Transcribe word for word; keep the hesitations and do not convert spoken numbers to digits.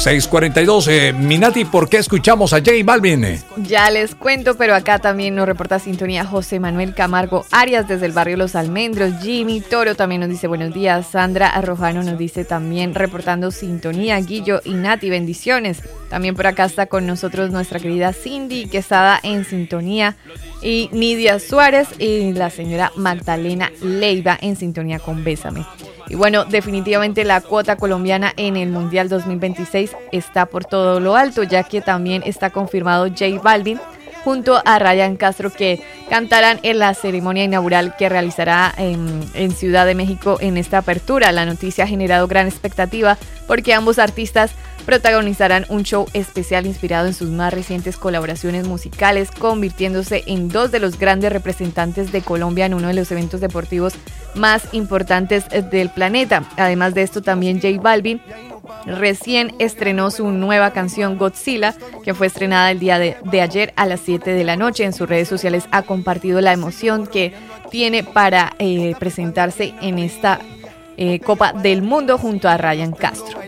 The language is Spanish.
seis cuarenta y dos. Eh, Minati, ¿por qué escuchamos a J Balvin? Ya les cuento, pero acá también nos reporta sintonía José Manuel Camargo Arias desde el barrio Los Almendros. Jimmy Toro también nos dice buenos días. Sandra Arrojano nos dice también reportando sintonía. Guillo y Nati, bendiciones. También por acá está con nosotros nuestra querida Cindy Quesada en sintonía. Y Nidia Suárez y la señora Magdalena Leiva en sintonía con Bésame. Y bueno, definitivamente la cuota colombiana en el Mundial dos mil veintiséis está por todo lo alto, ya que también está confirmado J Balvin junto a Ryan Castro, que cantarán en la ceremonia inaugural que realizará en, en Ciudad de México en esta apertura. La noticia ha generado gran expectativa porque ambos artistas protagonizarán un show especial inspirado en sus más recientes colaboraciones musicales, convirtiéndose en dos de los grandes representantes de Colombia en uno de los eventos deportivos más importantes del planeta. Además de esto, también J Balvin recién estrenó su nueva canción Godzilla, que fue estrenada el día de, de ayer a las siete de la noche. En sus redes sociales ha compartido la emoción que tiene para eh, presentarse en esta eh, Copa del Mundo junto a Ryan Castro.